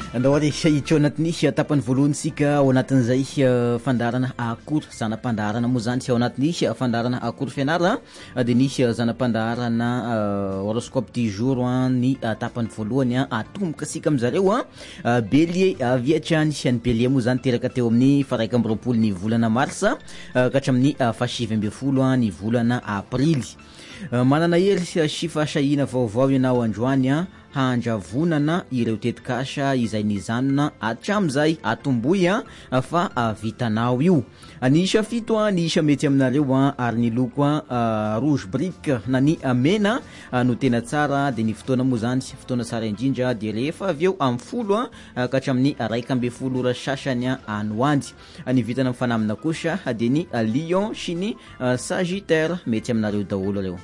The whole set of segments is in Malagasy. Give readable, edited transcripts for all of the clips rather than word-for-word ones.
andao ary hiditra ao anatin'ny tapany voalohany sika ao anatin'izay fandarana akory zanam-pandarana moa zany sy ao anatin'ny fandarana akory fianarana dia nisy zanam-pandarana horoscope du jour ny tapany voalohany atomboka sika amin'izareo bélier viatrany ny bélier moa zany teraka teo amin'ny faraika amby roapolo ny volana marsa ka hatramin'ny fahasivy amby folo ny volana aprily. Manana hery sy fahasahina vaovao ianao androany handravonana ireo tetikasa izay nijanona hatramin'izay atomboy fa vitanao io. Ny isa fito ny isa mety aminareo ary ny loko rouge brique na ny mena no tena tsara dia ny fotoana moa zany fotoana tsara indrindra dia rehefa avy eo amin'ny folo ka hatramin'ny raika amby folo ora sasany anoandy. Ny vitana mifanamina kosa dia ny lion sy ny sagittaire mety aminareo daholo reo.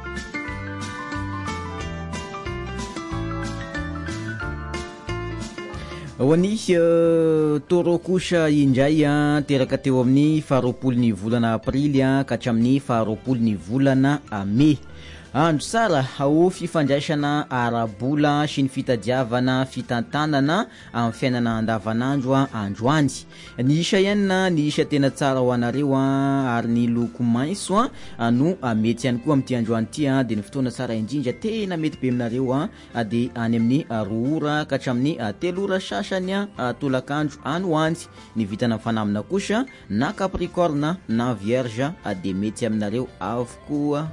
Ho an'ny taureau kosa indray teraka teo amin'ny faharoapolo ny volana aprily ka hatramin'ny faharoapolo ny volana mai. Andro tsara ao fifandraisana arabola sy ny fitadiavana fitantanana amin'ny fiainana andavanandro androany. Ny isa ihany ny isa tena tsara ho anareo ary ny loko maitso no mety ihany koa amin'ity androany ity dia ny fotoana tsara indrindra tena mety be aminareo dia any amin'ny 2 ora ka hatramin'ny 3 ora sasany tolakandro anoany. Ny vitana mifanamina kosa na capricorne na vierge dia mety aminareo avokoa.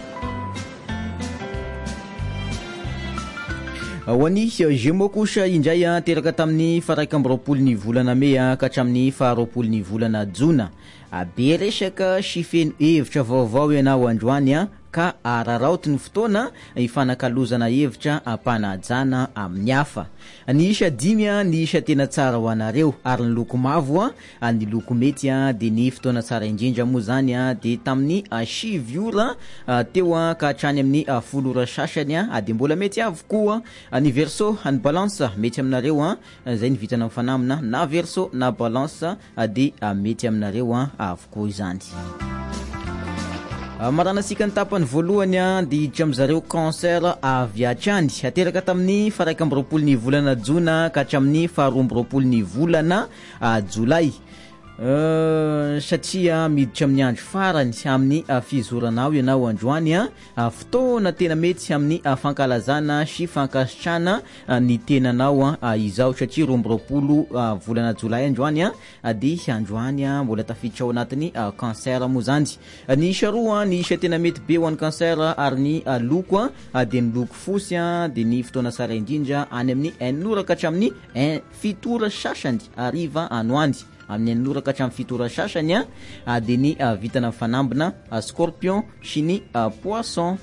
Ho an'ny Gémeaux kosa indray teraka tamin'ny faraika amby roapolo ny volana mai ka hatramin'ny faharoapolo ny volana jona. Be resaka sy feno hevitra vaovao ianao androany ka araraoty ny fotoana ifanakalozana hevitra ampanajana amin'ny hafa. Ny isa 5 ny isa tena tsara ho anareo ary ny loko mavo ny loko mety dia ny fotoana tsara indrindra moa zany dia tamin'ny 7 ora teo ka hatrany amin'ny 10 ora sasany dia mbola mety avokoa. Ny verseau ny balance mety aminareo zay ny vitana mifanamina na verseau na balance dia mety aminareo avokoa izany. Maranasika ny tapany voalohany dia hiditra amin'izareo cancer avy hatrany teraka tamin'ny faraika amby roapolo ny volana jona ka hatramin'ny faharoa amby roapolo ny volana jolay. Satria miditra amin'ny andro farany amin'ny fizoranao ianao androany fotoana tena mety amin'ny fankalazana sy fankasitrana ny tenanao izao satria 20 volana jolay androany dia androany mbola tafiditra ao anatin'ny cancer moa zany. Ny isa roa ny isa tena mety be ho an'ny cancer ary ny loko dia ny loko fosy dia ny fotoana tsara indrindra any amin'ny 9 ora ka hatramin'ny 7 ora sasany ariva anoandy. Amin'ny 9 ora ka hatramin'ny 7 ora sasany dia ny vitana mifanambina scorpion sy ny poisson.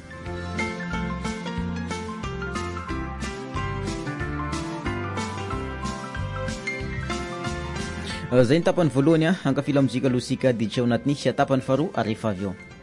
Zay ny tapany voalohany hankafila mozika losika ditra ao anatin'ny tapany faharoa rehefa avy eo.